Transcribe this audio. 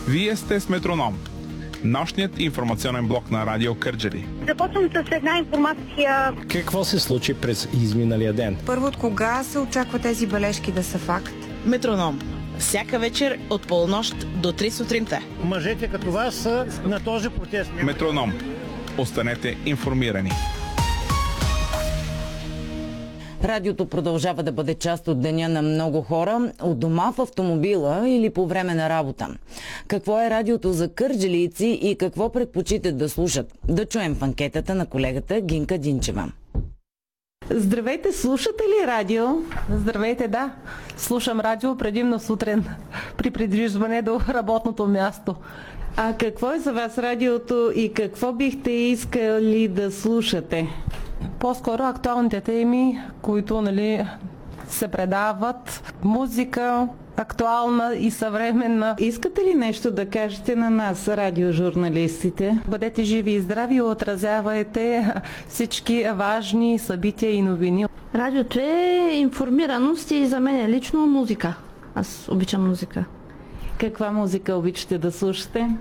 Вие сте с Метроном, нощният информационен блок на Радио Кърджали. Започвам с една информация. Какво се случи през изминалия ден? Първо, от кога се очаква тези бележки да са факт? Метроном. Всяка вечер от полунощ до 3 сутринта. Мъжете като вас са на този протест. Метроном. Останете информирани. Радиото продължава да бъде част от деня на много хора, от дома, в автомобила или по време на работа. Какво е радиото за кърджалийци и какво предпочитат да слушат? Да чуем в анкетата на колегата Гинка Динчева. Здравейте, слушате ли радио? Здравейте, да. Слушам радио предимно сутрин при придвижване до работното място. А какво е за вас радиото и какво бихте искали да слушате? По-скоро актуалните теми, които се предават, музика, актуална и съвременна. Искате ли нещо да кажете на нас, радиожурналистите? Бъдете живи и здрави и отразявайте всички важни събития и новини. Радиото е информираност и за мен е лично музика. Аз обичам музика. Каква музика обичате да слушате?